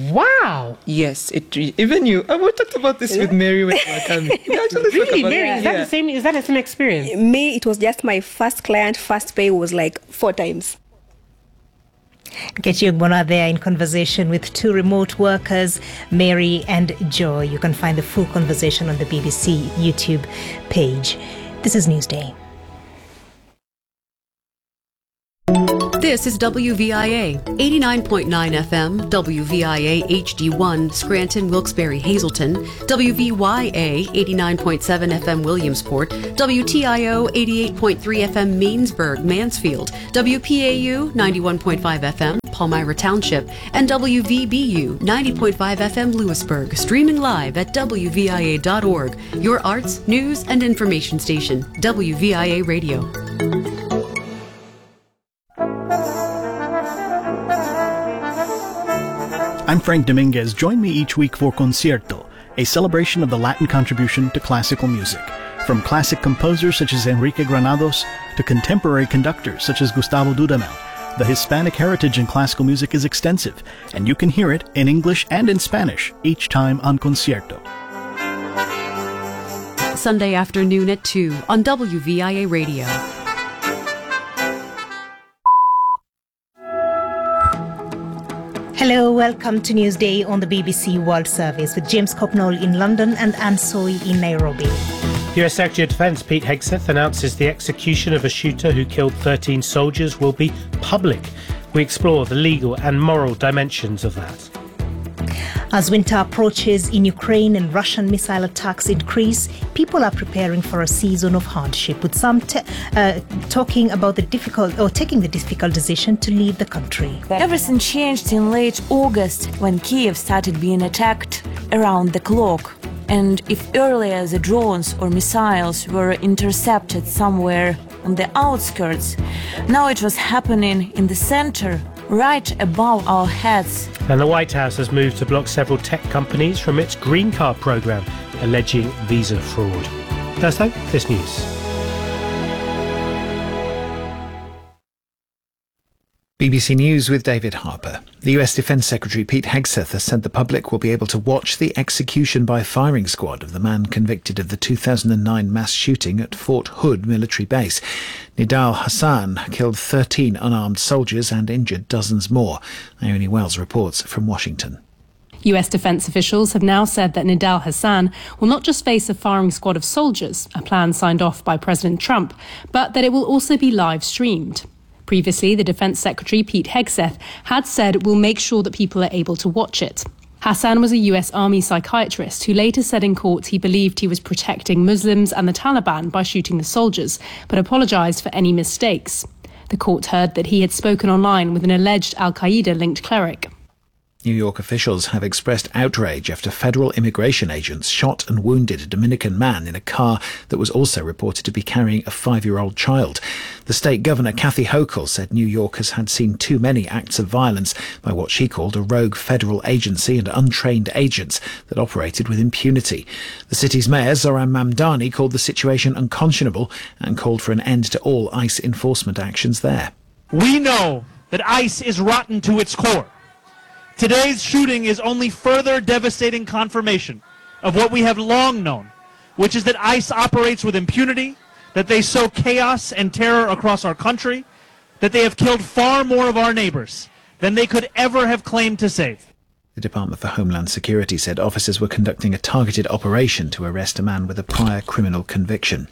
Wow. Yes, it even you. I we talked about this yeah. with Mary when you were coming. Really, Mary, is that yeah. the same? Is that the same experience? Me, it was just my first client. First pay was like four times. Nkechi Ogbonna there in conversation with two remote workers, Mary and Joy. You can find the full conversation on the B B C YouTube page. This is Newsday. This is W V I A, eighty-nine point nine F M, W V I A H D one, Scranton, Wilkes-Barre, Hazleton, W V Y A, eighty-nine point seven F M, Williamsport, W T I O, eighty-eight point three F M, Mainsburg, Mansfield, W P A U, ninety-one point five F M, Palmyra Township, and W V B U, ninety point five F M, Lewisburg, streaming live at W V I A dot org, your arts, news, and information station, W V I A Radio. I'm Frank Dominguez. Join me each week for Concierto, a celebration of the Latin contribution to classical music. From classic composers such as Enrique Granados to contemporary conductors such as Gustavo Dudamel, the Hispanic heritage in classical music is extensive, and you can hear it in English and in Spanish each time on Concierto. Sunday afternoon at two on W V I A Radio. Hello, welcome to Newsday on the B B C World Service with James Copnall in London and Anne Soy in Nairobi. U S Secretary of Defence Pete Hegseth announces the execution of a shooter who killed thirteen soldiers will be public. We explore the legal and moral dimensions of that. As winter approaches in Ukraine and Russian missile attacks increase, people are preparing for a season of hardship, with some te- uh, talking about the difficult or taking the difficult decision to leave the country. Everything changed in late August when Kiev started being attacked around the clock. And if earlier the drones or missiles were intercepted somewhere on the outskirts, now it was happening in the center, right above our heads. And the White House has moved to block several tech companies from its green card program, alleging visa fraud. That's though, this news. B B C News with David Harper. The U S Defence Secretary Pete Hegseth has said the public will be able to watch the execution by firing squad of the man convicted of the two thousand nine mass shooting at Fort Hood military base. Nidal Hassan killed thirteen unarmed soldiers and injured dozens more. Naomi Wells reports from Washington. U S defence officials have now said that Nidal Hassan will not just face a firing squad of soldiers, a plan signed off by President Trump, but that it will also be live streamed. Previously, the Defence Secretary Pete Hegseth had said we'll make sure that people are able to watch it. Hassan was a U S Army psychiatrist who later said in court he believed he was protecting Muslims and the Taliban by shooting the soldiers, but apologised for any mistakes. The court heard that he had spoken online with an alleged al-Qaeda-linked cleric. New York officials have expressed outrage after federal immigration agents shot and wounded a Dominican man in a car that was also reported to be carrying a five-year-old child. The state governor, Kathy Hochul, said New York has had seen too many acts of violence by what she called a rogue federal agency and untrained agents that operated with impunity. The city's mayor, Zoran Mamdani, called the situation unconscionable and called for an end to all ICE enforcement actions there. We know that ICE is rotten to its core. Today's shooting is only further devastating confirmation of what we have long known, which is that ICE operates with impunity, that they sow chaos and terror across our country, that they have killed far more of our neighbors than they could ever have claimed to save. The Department for Homeland Security said officers were conducting a targeted operation to arrest a man with a prior criminal conviction.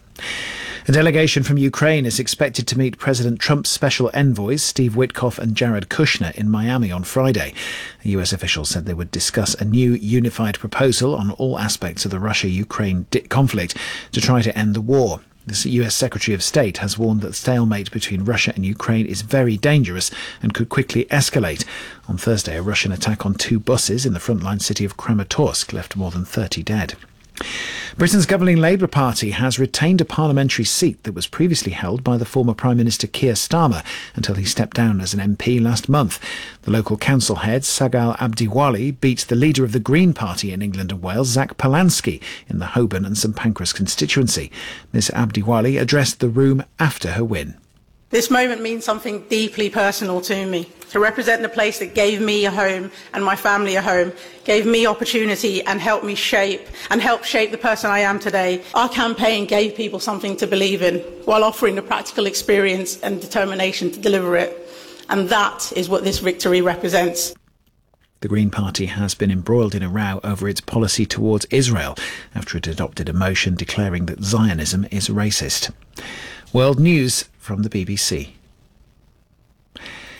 A delegation from Ukraine is expected to meet President Trump's special envoys, Steve Witkoff and Jared Kushner, in Miami on Friday. A U S official said they would discuss a new unified proposal on all aspects of the Russia-Ukraine di- conflict to try to end the war. The U S Secretary of State has warned that stalemate between Russia and Ukraine is very dangerous and could quickly escalate. On Thursday, a Russian attack on two buses in the frontline city of Kramatorsk left more than thirty dead. Britain's governing Labour Party has retained a parliamentary seat that was previously held by the former Prime Minister Keir Starmer until he stepped down as an M P last month. The local council head, Sagal Abdiwali, beat the leader of the Green Party in England and Wales, Zach Polansky, in the Holborn and St Pancras constituency. Miz Abdiwali addressed the room after her win. This moment means something deeply personal to me. To represent the place that gave me a home and my family a home, gave me opportunity and helped me shape and help shape the person I am today. Our campaign gave people something to believe in while offering the practical experience and determination to deliver it. And that is what this victory represents. The Green Party has been embroiled in a row over its policy towards Israel after it adopted a motion declaring that Zionism is racist. World News from the B B C.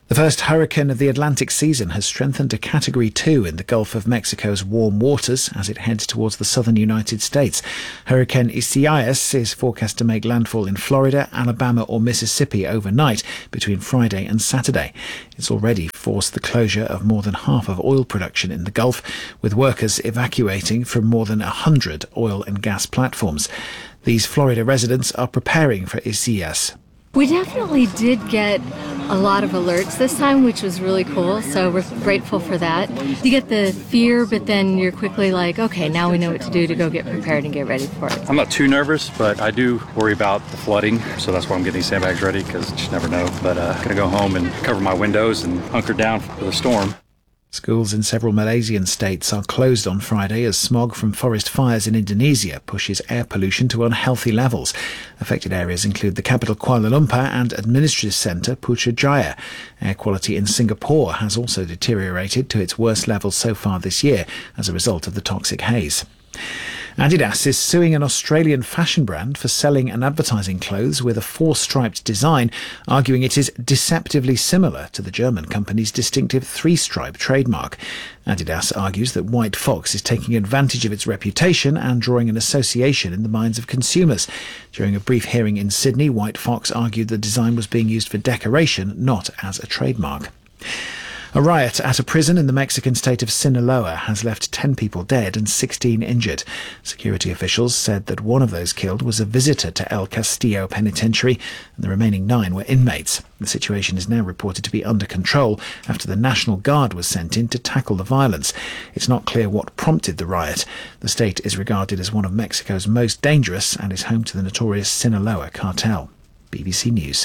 The first hurricane of the Atlantic season has strengthened to Category two in the Gulf of Mexico's warm waters as it heads towards the southern United States. Hurricane Isaias is forecast to make landfall in Florida, Alabama or Mississippi overnight between Friday and Saturday. It's already forced the closure of more than half of oil production in the Gulf, with workers evacuating from more than one hundred oil and gas platforms. These Florida residents are preparing for Isaias. We definitely did get a lot of alerts this time, which was really cool, so we're grateful for that. You get the fear, but then you're quickly like, okay, now we know what to do to go get prepared and get ready for it. I'm not too nervous, but I do worry about the flooding, so that's why I'm getting these sandbags ready, because you just never know. But I'm uh, going to go home and cover my windows and hunker down for the storm. Schools in several Malaysian states are closed on Friday as smog from forest fires in Indonesia pushes air pollution to unhealthy levels. Affected areas include the capital Kuala Lumpur and administrative centre Putrajaya. Air quality in Singapore has also deteriorated to its worst levels so far this year as a result of the toxic haze. Adidas is suing an Australian fashion brand for selling and advertising clothes with a four-striped design, arguing it is deceptively similar to the German company's distinctive three-stripe trademark. Adidas argues that White Fox is taking advantage of its reputation and drawing an association in the minds of consumers. During a brief hearing in Sydney, White Fox argued the design was being used for decoration, not as a trademark. A riot at a prison in the Mexican state of Sinaloa has left ten people dead and sixteen injured. Security officials said that one of those killed was a visitor to El Castillo Penitentiary, and the remaining nine were inmates. The situation is now reported to be under control after the National Guard was sent in to tackle the violence. It's not clear what prompted the riot. The state is regarded as one of Mexico's most dangerous and is home to the notorious Sinaloa cartel. B B C News.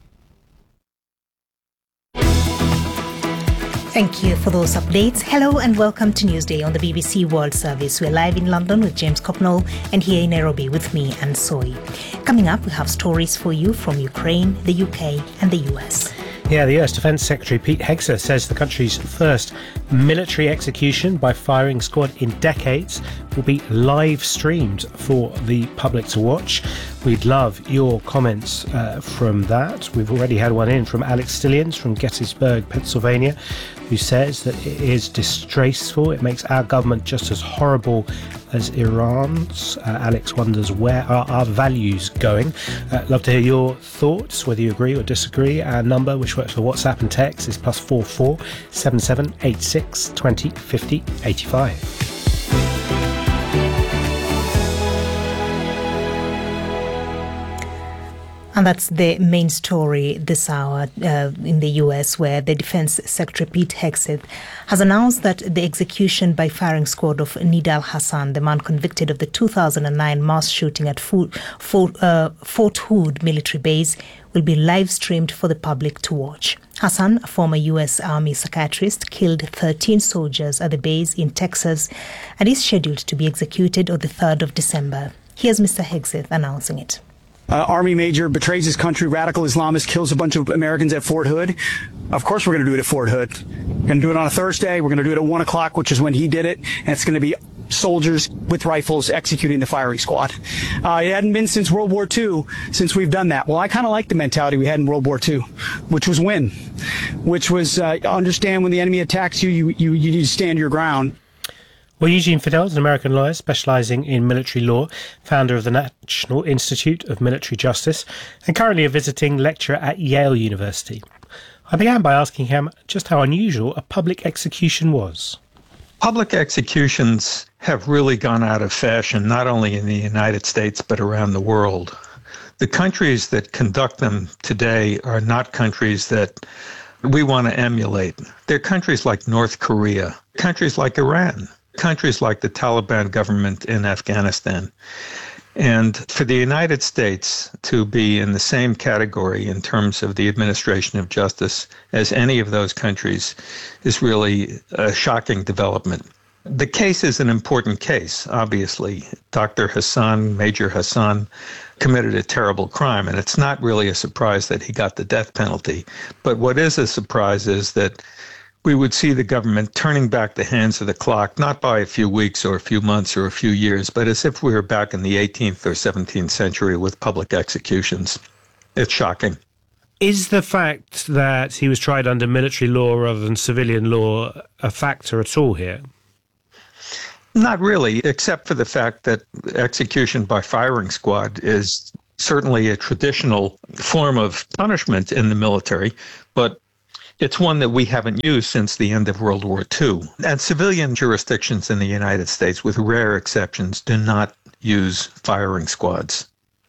Thank you for those updates. Hello and welcome to Newsday on the B B C World Service. We're live in London with James Copnall and here in Nairobi with me, Anne Soy. Coming up, we have stories for you from Ukraine, the U K and the U S. Yeah, the U S Defence Secretary Pete Hegseth says the country's first military execution by firing squad in decades will be live streamed for the public to watch. We'd love your comments uh, from that. We've already had one in from Alex Stillians from Gettysburg, Pennsylvania, who says that it is disgraceful. It makes our government just as horrible as Iran's. Uh, Alex wonders, where are our values going? Uh, love to hear your thoughts, whether you agree or disagree. Our number, which works for WhatsApp and text, is plus four four seven seven eight six twenty fifty eighty five. And that's the main story this hour uh, in the U S, where the Defense Secretary Pete Hegseth has announced that the execution by firing squad of Nidal Hasan, the man convicted of the two thousand nine mass shooting at Fort, Fort, uh, Fort Hood military base, will be live streamed for the public to watch. Hasan, a former U S Army psychiatrist, killed thirteen soldiers at the base in Texas and is scheduled to be executed on the third of December. Here's Mister Hegseth announcing it. Uh, Army major betrays his country, radical Islamist kills a bunch of Americans at Fort Hood. Of course we're going to do it at Fort Hood. We're going to do it on a Thursday. We're going to do it at one o'clock, which is when he did it. And it's going to be soldiers with rifles executing the firing squad. Uh, it hadn't been since World War Two since we've done that. Well, I kind of like the mentality we had in World War Two, which was win, which was uh, understand when the enemy attacks you, you, you, you need to stand your ground. Well, Eugene Fidel is an American lawyer specialising in military law, founder of the National Institute of Military Justice, and currently a visiting lecturer at Yale University. I began by asking him just how unusual a public execution was. Public executions have really gone out of fashion, not only in the United States, but around the world. The countries that conduct them today are not countries that we want to emulate. They're countries like North Korea, countries like Iran, countries like the Taliban government in Afghanistan. And for the United States to be in the same category in terms of the administration of justice as any of those countries is really a shocking development. The case is an important case, obviously. Doctor Hassan, Major Hassan, committed a terrible crime, and it's not really a surprise that he got the death penalty. But what is a surprise is that we would see the government turning back the hands of the clock, not by a few weeks or a few months or a few years, but as if we were back in the eighteenth or seventeenth century with public executions. It's shocking. Is the fact that he was tried under military law rather than civilian law a factor at all here? Not really, except for the fact that execution by firing squad is certainly a traditional form of punishment in the military, but it's one that we haven't used since the end of World War Two. And civilian jurisdictions in the United States, with rare exceptions, do not use firing squads.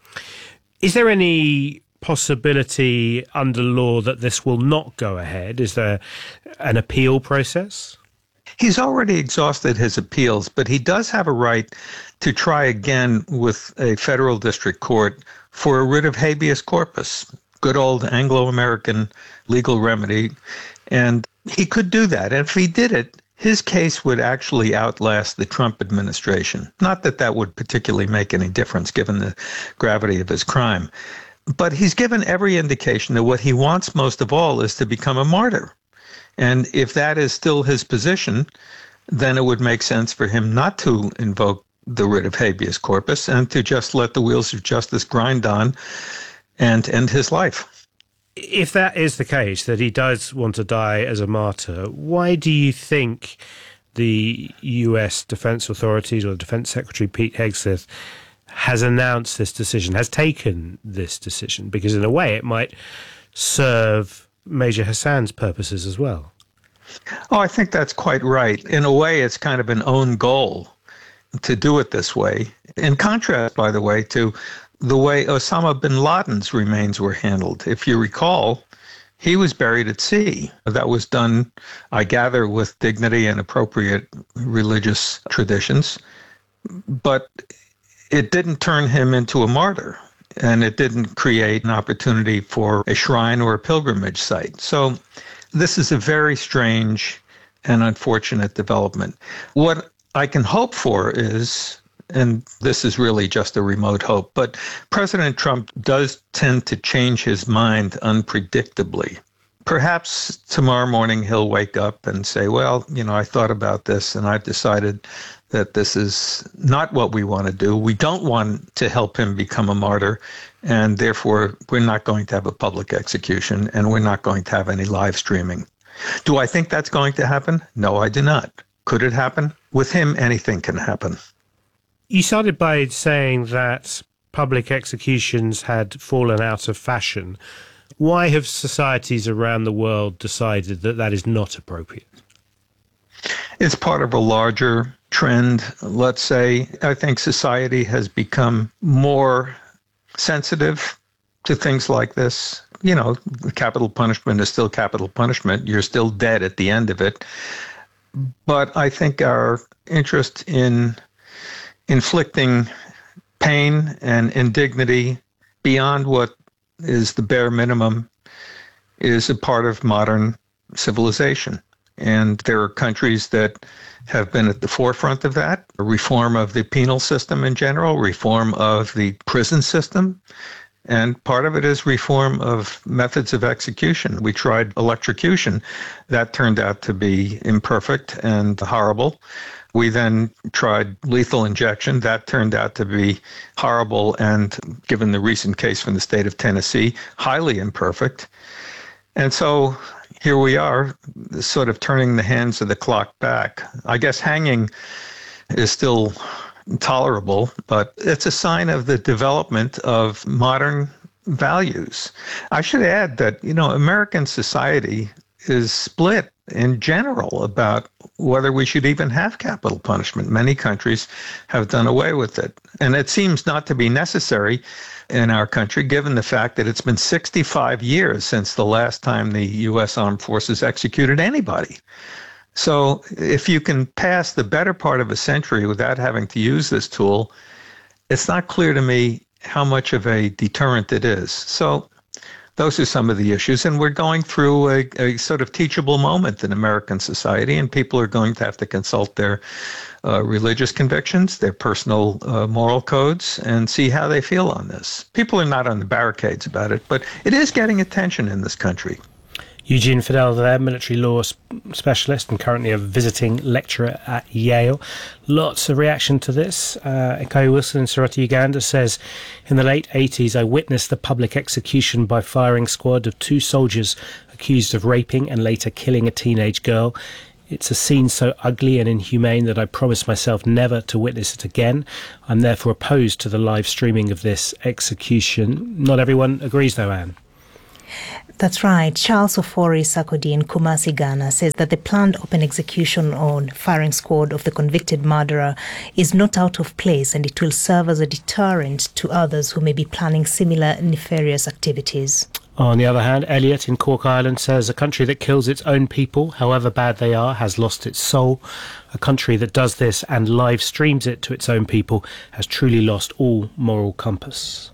Is there any possibility under law that this will not go ahead? Is there an appeal process? He's already exhausted his appeals, but he does have a right to try again with a federal district court for a writ of habeas corpus, good old Anglo-American legal remedy. And he could do that. And if he did it, his case would actually outlast the Trump administration. Not that that would particularly make any difference given the gravity of his crime. But he's given every indication that what he wants most of all is to become a martyr. And if that is still his position, then it would make sense for him not to invoke the writ of habeas corpus and to just let the wheels of justice grind on and end his life. If that is the case, that he does want to die as a martyr, why do you think the U S Defense Authorities or Defense Secretary Pete Hegseth has announced this decision, has taken this decision? Because in a way it might serve Major Hassan's purposes as well. Oh, I think that's quite right. In a way, it's kind of an own goal to do it this way. In contrast, by the way, to the way Osama bin Laden's remains were handled. If you recall, he was buried at sea. That was done, I gather, with dignity and appropriate religious traditions. But it didn't turn him into a martyr, and it didn't create an opportunity for a shrine or a pilgrimage site. So this is a very strange and unfortunate development. What I can hope for is, and this is really just a remote hope, but President Trump does tend to change his mind unpredictably. Perhaps tomorrow morning he'll wake up and say, well, you know, I thought about this and I've decided that this is not what we want to do. We don't want to help him become a martyr, and therefore we're not going to have a public execution and we're not going to have any live streaming. Do I think that's going to happen? No, I do not. Could it happen? With him, anything can happen. You started by saying that public executions had fallen out of fashion. Why have societies around the world decided that that is not appropriate? It's part of a larger trend, let's say. I think society has become more sensitive to things like this. You know, capital punishment is still capital punishment. You're still dead at the end of it. But I think our interest in inflicting pain and indignity beyond what is the bare minimum is a part of modern civilization. And there are countries that have been at the forefront of that. Reform of the penal system in general, reform of the prison system. And part of it is reform of methods of execution. We tried electrocution. That turned out to be imperfect and horrible. We then tried lethal injection. That turned out to be horrible and, given the recent case from the state of Tennessee, highly imperfect. And so here we are, sort of turning the hands of the clock back. I guess hanging is still tolerable, but it's a sign of the development of modern values. I should add that, you know, American society is split in general about whether we should even have capital punishment. Many countries have done away with it. And it seems not to be necessary in our country, given the fact that it's been sixty-five years since the last time the U S Armed Forces executed anybody. So if you can pass the better part of a century without having to use this tool, it's not clear to me how much of a deterrent it is. So those are some of the issues. And we're going through a, a sort of teachable moment in American society, and people are going to have to consult their uh, religious convictions, their personal uh, moral codes, and see how they feel on this. People are not on the barricades about it, but it is getting attention in this country. Eugene Fidel there, military law specialist and currently a visiting lecturer at Yale. Lots of reaction to this. Uh, Ekai Wilson in Soroti, Uganda says, in the late eighties, I witnessed the public execution by firing squad of two soldiers accused of raping and later killing a teenage girl. It's a scene so ugly and inhumane that I promised myself never to witness it again. I'm therefore opposed to the live streaming of this execution. Not everyone agrees, though, Anne. That's right. Charles Ofori Sakodi in Kumasi, Ghana, says that the planned open execution on firing squad of the convicted murderer is not out of place, and it will serve as a deterrent to others who may be planning similar nefarious activities. On the other hand, Elliot in Cork Island says a country that kills its own people, however bad they are, has lost its soul. A country that does this and live streams it to its own people has truly lost all moral compass.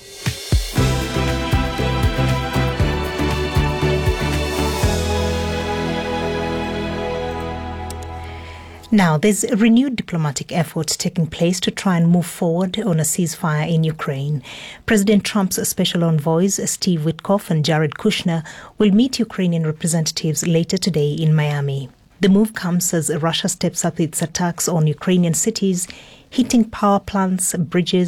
Now, there's a renewed diplomatic effort taking place to try and move forward on a ceasefire in Ukraine. President Trump's special envoys, Steve Witkoff and Jared Kushner, will meet Ukrainian representatives later today in Miami. The move comes as Russia steps up its attacks on Ukrainian cities, hitting power plants, bridges,